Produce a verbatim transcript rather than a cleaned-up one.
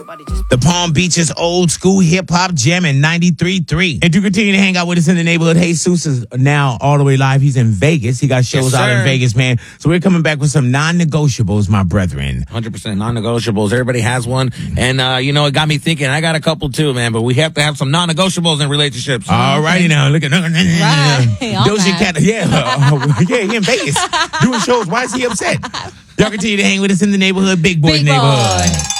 The Palm Beaches old school hip hop jam in ninety-three point three. And to continue to hang out with us in the neighborhood, Jesus is now all the way live. He's in Vegas. He got shows Yes, out in sir. Vegas, man. So we're coming back with some non-negotiables, my brethren. one hundred percent non-negotiables. Everybody has one. And, uh, you know, it got me thinking. I got a couple too, man. But we have to have some non-negotiables in relationships. All righty now. Look at Right. All Doja mad. Cat. Yeah. Uh, yeah, he in Vegas doing shows. Why is he upset? Y'all continue to hang with us in the neighborhood. Big boy Big neighborhood. boy.